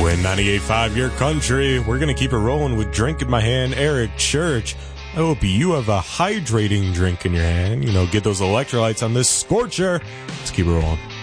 Win 98.5 Your Country. We're going to keep it rolling with Drink in My Hand, Eric Church. I hope you have a hydrating drink in your hand. Get those electrolytes on this scorcher. Let's keep it rolling.